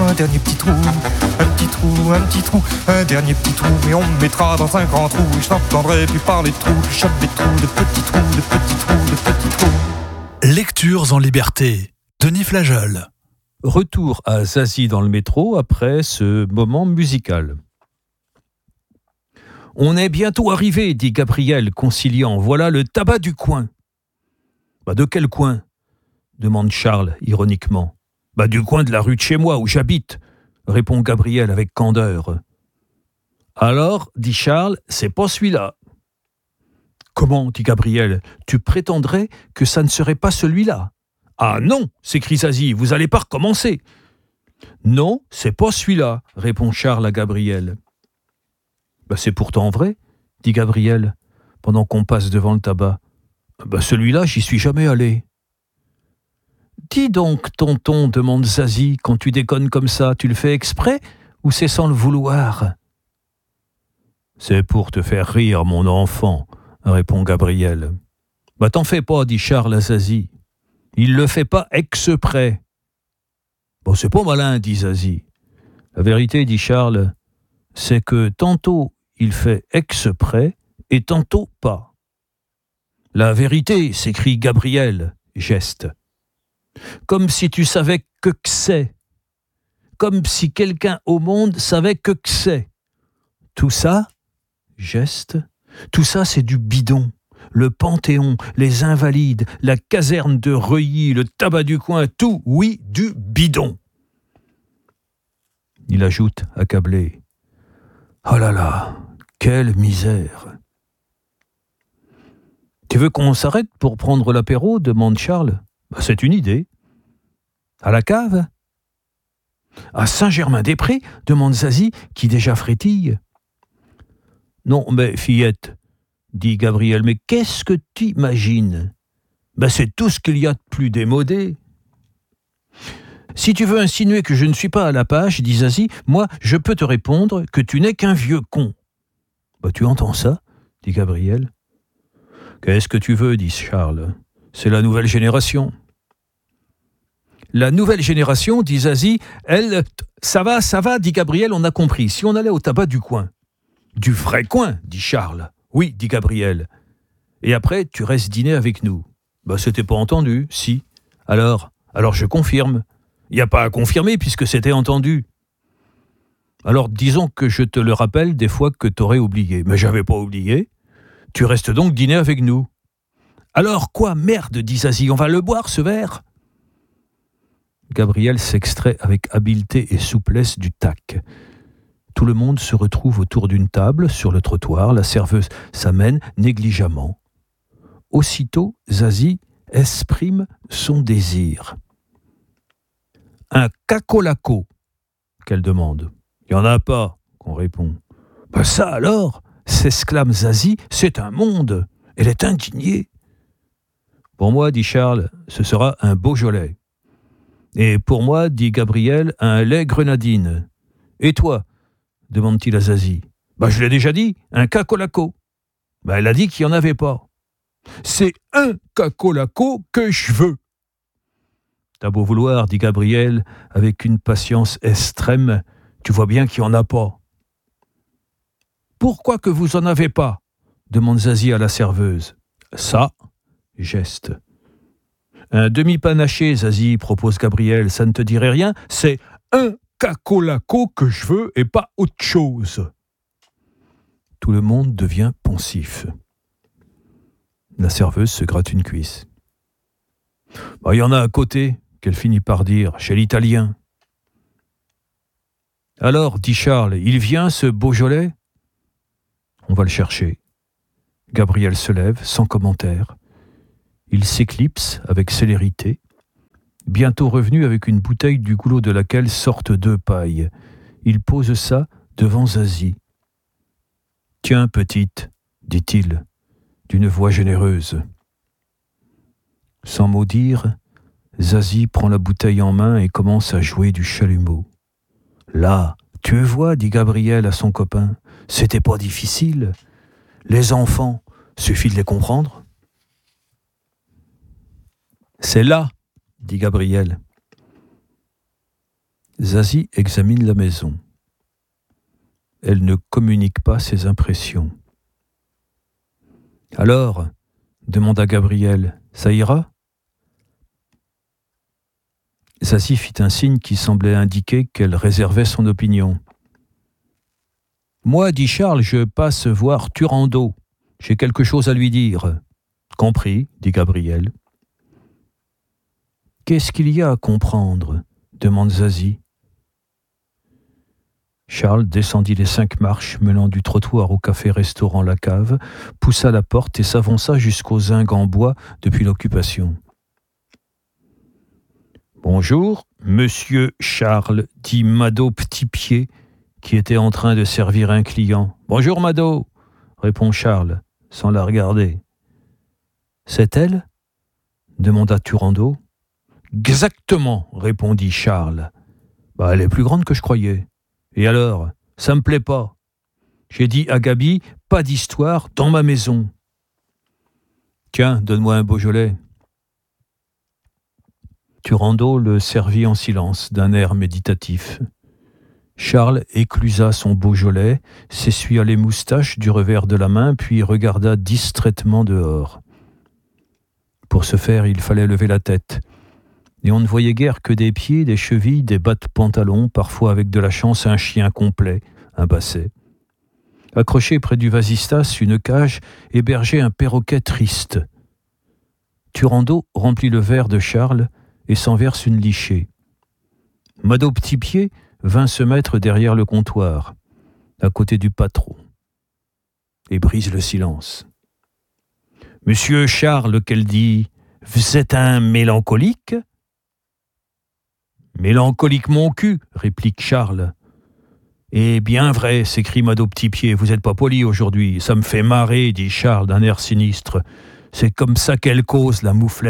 un dernier petit trou, un petit trou, un petit trou, un dernier petit trou, et on me mettra dans un grand trou, et je n'entendrai plus parler de trous, je chope des trous, de petits trous, de petits trous, de petits trous. Lectures en liberté, Denis Flageol. Retour à Zazie dans le métro après ce moment musical. « On est bientôt arrivé, dit Gabriel, conciliant. Voilà le tabac du coin. »« Bah de quel coin ?» demande Charles, ironiquement. « Bah du coin de la rue de chez moi, où j'habite, » répond Gabriel avec candeur. « Alors, dit Charles, c'est pas celui-là. »« Comment, dit Gabriel, tu prétendrais que ça ne serait pas celui-là ?»« Ah non, s'écrie Zazie, vous allez pas recommencer. »« Non, c'est pas celui-là, répond Charles à Gabriel. »« Bah c'est pourtant vrai, dit Gabriel, pendant qu'on passe devant le tabac. »« Bah celui-là, j'y suis jamais allé. »« Dis donc, tonton, demande Zazie, quand tu déconnes comme ça, tu le fais exprès ou c'est sans le vouloir ?»« C'est pour te faire rire, mon enfant, répond Gabriel. »« Bah t'en fais pas, dit Charles à Zazie. Il le fait pas exprès. »« Bon, c'est pas malin, dit Zazie. La vérité, dit Charles, c'est que tantôt il fait exprès et tantôt pas. »« La vérité, s'écrie Gabriel, geste. Comme si tu savais que c'est. Comme si quelqu'un au monde savait que c'est. Tout ça, geste, tout ça c'est du bidon. Le Panthéon, les Invalides, la caserne de Reuilly, le tabac du coin, tout, oui, du bidon. » Il ajoute, accablé. « Oh là là, quelle misère !»« Tu veux qu'on s'arrête pour prendre l'apéro ?» demande Charles. « C'est une idée. »« À la cave ?»« À Saint-Germain-des-Prés ?» demande Zazie, qui déjà frétille. « Non, mais fillette, dit Gabriel, mais qu'est-ce que t'imagines ? C'est tout ce qu'il y a de plus démodé. » Si tu veux insinuer que je ne suis pas à la page, dit Zazie, moi, je peux te répondre que tu n'es qu'un vieux con. Tu entends ça, dit Gabriel. Qu'est-ce que tu veux, dit Charles. C'est la nouvelle génération. La nouvelle génération, dit Zazie, elle... Ça va, dit Gabriel, on a compris. Si on allait au tabac du coin. Du vrai coin, dit Charles. Oui, dit Gabriel. Et après, tu restes dîner avec nous. C'était pas entendu, si. Alors je confirme. Il n'y a pas à confirmer puisque c'était entendu. Alors disons que je te le rappelle des fois que t'aurais oublié. Mais j'avais pas oublié. Tu restes donc dîner avec nous. Alors quoi, merde, dit Zazie, on va le boire ce verre. Gabriel s'extrait avec habileté et souplesse du tac. Tout le monde se retrouve autour d'une table, sur le trottoir, la serveuse s'amène négligemment. Aussitôt, Zazie exprime son désir. « Un cacolaco » qu'elle demande. « Il n'y en a pas » qu'on répond. « Ça alors » s'exclame Zazie, « c'est un monde !» Elle est indignée. « Pour moi, dit Charles, ce sera un Beaujolais. »« Et pour moi, dit Gabriel, un lait grenadine. »« Et toi ?» demande-t-il à Zazie. « Je l'ai déjà dit, un cacolaco. » Elle a dit qu'il n'y en avait pas. « C'est un cacolaco que je veux. » « T'as beau vouloir, dit Gabriel, avec une patience extrême, tu vois bien qu'il n'y en a pas. »« Pourquoi que vous en avez pas ?» demande Zazie à la serveuse. « Ça, geste. »« Un demi-panaché, Zazie, propose Gabriel, ça ne te dirait rien, c'est un cacolaco que je veux et pas autre chose. » Tout le monde devient pensif. La serveuse se gratte une cuisse. « Il y en a à côté, » qu'elle finit par dire, chez l'Italien. « Alors, dit Charles, il vient ce Beaujolais ? » On va le chercher. Gabriel se lève, sans commentaire. Il s'éclipse avec célérité. Bientôt revenu avec une bouteille du goulot de laquelle sortent 2 pailles. Il pose ça devant Zazie. « Tiens, petite, dit-il, d'une voix généreuse. » Sans mot dire, Zazie prend la bouteille en main et commence à jouer du chalumeau. « Là, tu vois, dit Gabriel à son copain, c'était pas difficile. Les enfants, suffit de les comprendre. »« C'est là, dit Gabriel. Zazie examine la maison. Elle ne communique pas ses impressions. « Alors ?» demanda Gabriel. « Ça ira ?» Zazie fit un signe qui semblait indiquer qu'elle réservait son opinion. « Moi, dit Charles, je passe voir Turando. J'ai quelque chose à lui dire. »« Compris, dit Gabriel. »« Qu'est-ce qu'il y a à comprendre ?» demande Zazie. Charles descendit les 5 marches menant du trottoir au café-restaurant La Cave, poussa la porte et s'avança jusqu'aux zincs en bois depuis l'occupation. « Bonjour, monsieur Charles, dit Mado Petitpied, qui était en train de servir un client. « Bonjour, Mado, répond Charles, sans la regarder. « C'est elle ?» demanda Turando. « Exactement, répondit Charles. « Elle est plus grande que je croyais. Et alors, ça me plaît pas. J'ai dit à Gabi, pas d'histoire dans ma maison. Tiens, donne-moi un Beaujolais. » Turando le servit en silence, d'un air méditatif. Charles éclusa son Beaujolais, s'essuya les moustaches du revers de la main, puis regarda distraitement dehors. Pour ce faire, il fallait lever la tête. Et on ne voyait guère que des pieds, des chevilles, des bas de pantalon, parfois avec de la chance un chien complet, un basset. Accroché près du vasistas, une cage hébergeait un perroquet triste. Turando remplit le verre de Charles et s'en verse une lichée. Mado Petitpied vint se mettre derrière le comptoir, à côté du patron, et brise le silence. « Monsieur Charles, qu'elle dit, vous êtes un mélancolique ?» « Mélancolique mon cul, réplique Charles. « Eh bien vrai, s'écrie Mado Petitpied, vous n'êtes pas poli aujourd'hui. Ça me fait marrer, dit Charles d'un air sinistre. C'est comme ça qu'elle cause, la mouflette. »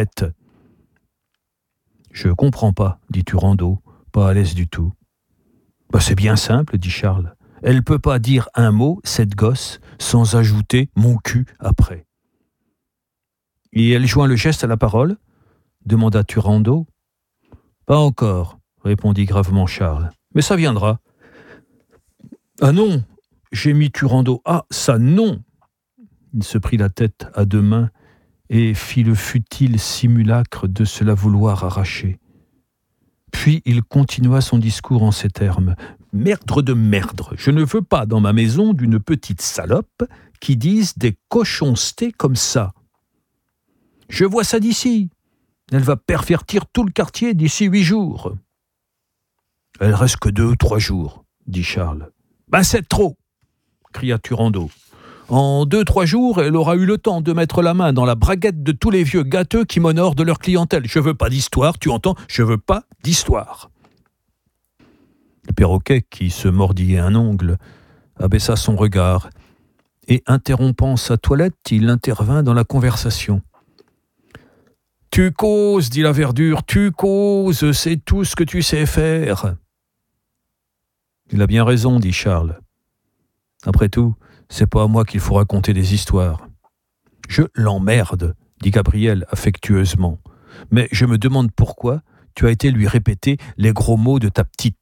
« Je comprends pas, dit Turando, pas à l'aise du tout. « C'est bien simple, dit Charles. Elle peut pas dire un mot, cette gosse, sans ajouter mon cul après. »« Et elle joint le geste à la parole ?» demanda Turando. « Pas encore, répondit gravement Charles. Mais ça viendra. »« Ah non !» gémit Turando. « Ah, ça non !» Il se prit la tête à 2 mains et fit le futile simulacre de se la vouloir arracher. Puis il continua son discours en ces termes. « Merdre de merdre, je ne veux pas dans ma maison d'une petite salope qui dise des cochoncetés comme ça. Je vois ça d'ici. Elle va pervertir tout le quartier d'ici 8 jours. »« Elle reste que 2 ou 3 jours, dit Charles. « C'est trop !» cria Turando. « En 2-3 jours, elle aura eu le temps de mettre la main dans la braguette de tous les vieux gâteux qui m'honorent de leur clientèle. Je veux pas d'histoire, tu entends ? Je veux pas d'histoire. » Le perroquet, qui se mordillait un ongle, abaissa son regard et, interrompant sa toilette, il intervint dans la conversation. « Tu causes, dit la verdure, tu causes, c'est tout ce que tu sais faire. » « Il a bien raison, dit Charles. Après tout, c'est pas à moi qu'il faut raconter des histoires. »« Je l'emmerde, dit Gabriel affectueusement. Mais je me demande pourquoi tu as été lui répéter les gros mots de ta petite. »«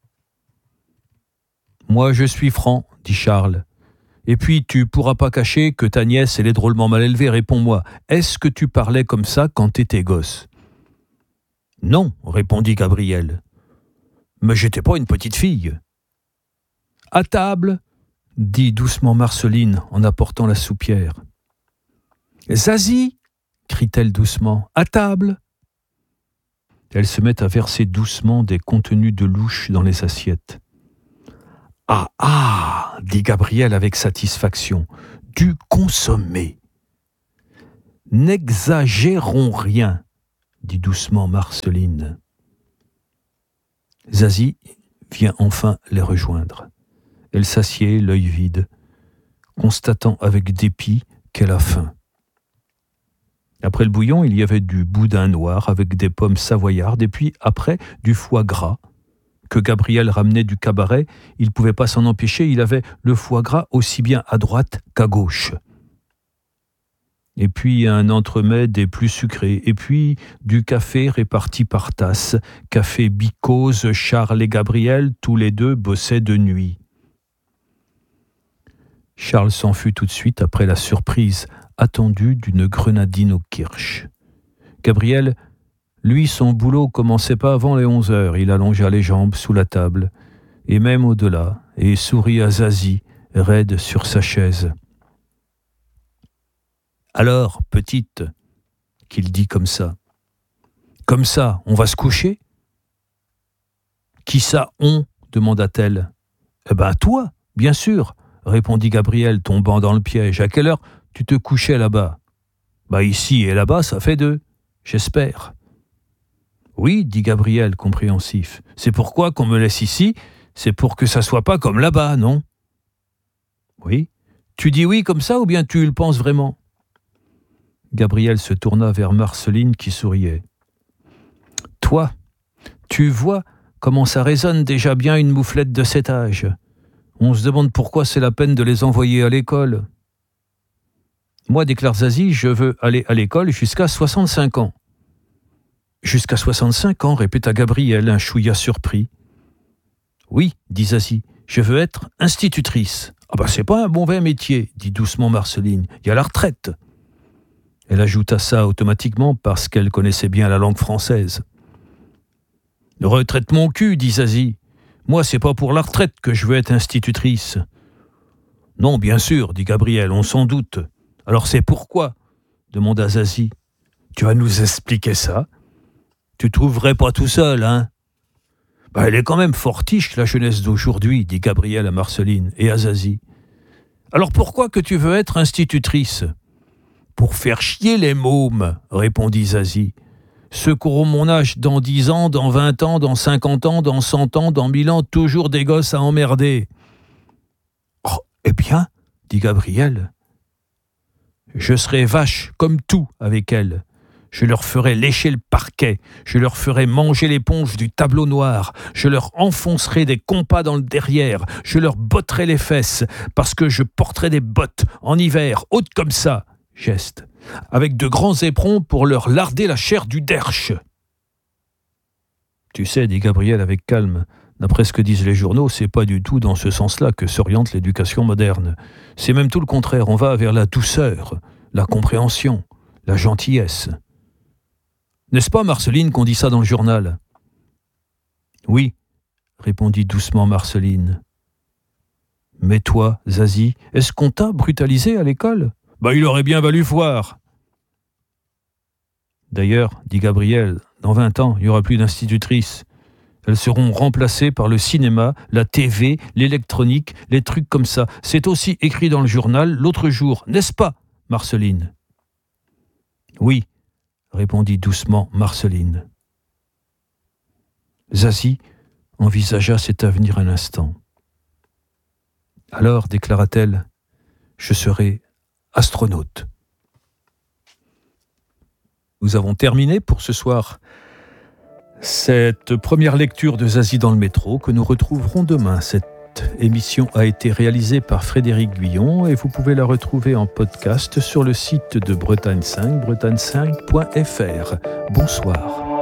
Moi, je suis franc, dit Charles. Et puis, tu pourras pas cacher que ta nièce, elle est drôlement mal élevée. Réponds-moi, est-ce que tu parlais comme ça quand t'étais gosse ?»« Non, répondit Gabriel. Mais j'étais pas une petite fille. »« À table, dit doucement Marceline en apportant la soupière. « Zazie, crie-t-elle doucement, à table !» Elle se met à verser doucement des contenus de louche dans les assiettes. « Ah, ah !» dit Gabriel avec satisfaction. « Du consommé !»« N'exagérons rien !» dit doucement Marceline. Zazie vient enfin les rejoindre. Elle s'assied, l'œil vide, constatant avec dépit qu'elle a faim. Après le bouillon, il y avait du boudin noir avec des pommes savoyardes et puis après du foie gras que Gabriel ramenait du cabaret. Il ne pouvait pas s'en empêcher, il avait le foie gras aussi bien à droite qu'à gauche. Et puis un entremets des plus sucrés, et puis du café réparti par tasses. Café Bicose, Charles et Gabriel, tous les deux bossaient de nuit. Charles s'en fut tout de suite après la surprise attendue d'une grenadine au kirsch. Gabriel, lui, son boulot commençait pas avant les 11 heures. Il allongea les jambes sous la table, et même au-delà, et sourit à Zazie, raide sur sa chaise. « Alors, petite, qu'il dit comme ça, on va se coucher ?»« Qui ça, on ?» demanda-t-elle. « Eh ben, toi, bien sûr, » répondit Gabriel, tombant dans le piège. « À quelle heure tu te couchais là-bas ?»« Bah ici et là-bas, ça fait 2, j'espère. » « Oui, dit Gabriel, compréhensif. C'est pourquoi qu'on me laisse ici, c'est pour que ça soit pas comme là-bas, non ? Oui. Tu dis oui comme ça ou bien tu le penses vraiment ? Gabriel se tourna vers Marceline qui souriait. Toi, tu vois comment ça résonne déjà bien une mouflette de cet âge. On se demande pourquoi c'est la peine de les envoyer à l'école. Moi, déclare Zazie, je veux aller à l'école jusqu'à 65 ans. Jusqu'à 65 ans, répéta Gabriel, un chouïa surpris. Oui, dit Zazie, je veux être institutrice. Ah bah c'est pas un bon métier, dit doucement Marceline, il y a la retraite. Elle ajouta ça automatiquement parce qu'elle connaissait bien la langue française. Retraite mon cul, dit Zazie. Moi, c'est pas pour la retraite que je veux être institutrice. Non, bien sûr, dit Gabriel, on s'en doute. Alors c'est pourquoi ? Demanda Zazie. Tu vas nous expliquer ça ? Tu trouverais pas tout seul, hein ? Bah, elle est quand même fortiche, la jeunesse d'aujourd'hui, dit Gabriel à Marceline et à Zazie. Alors pourquoi que tu veux être institutrice ? Pour faire chier les mômes, répondit Zazie. Ceux qui auront mon âge dans 10 ans, dans 20 ans, dans 50 ans, dans 100 ans, dans 1000 ans, toujours des gosses à emmerder. Oh, eh bien, dit Gabriel, je serai vache comme tout avec elles. Je leur ferai lécher le parquet, je leur ferai manger l'éponge du tableau noir, je leur enfoncerai des compas dans le derrière, je leur botterai les fesses, parce que je porterai des bottes en hiver, hautes comme ça, geste, avec de grands éperons pour leur larder la chair du derche. Tu sais, dit Gabriel avec calme, d'après ce que disent les journaux, c'est pas du tout dans ce sens-là que s'oriente l'éducation moderne. C'est même tout le contraire, on va vers la douceur, la compréhension, la gentillesse. N'est-ce pas, Marceline, qu'on dit ça dans le journal ? Oui, répondit doucement Marceline. Mais toi, Zazie, est-ce qu'on t'a brutalisé à l'école ? Bah, il aurait bien valu voir. D'ailleurs, dit Gabriel, dans 20 ans, il n'y aura plus d'institutrices. Elles seront remplacées par le cinéma, la TV, l'électronique, les trucs comme ça. C'est aussi écrit dans le journal l'autre jour, n'est-ce pas, Marceline ? Oui, répondit doucement Marceline. Zazie envisagea cet avenir un instant. Alors, déclara-t-elle, je serai astronaute. Nous avons terminé pour ce soir cette première lecture de Zazie dans le métro que nous retrouverons demain. Cette émission a été réalisée par Frédéric Guyon et vous pouvez la retrouver en podcast sur le site de Bretagne 5, bretagne5.fr. Bonsoir.